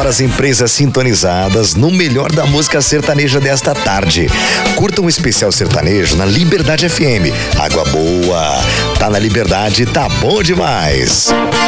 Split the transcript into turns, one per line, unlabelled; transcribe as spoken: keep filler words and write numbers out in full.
as empresas sintonizadas no melhor da música sertaneja desta tarde. Curta um especial sertanejo na Liberdade F M. Água boa. Tá na Liberdade, tá bom demais.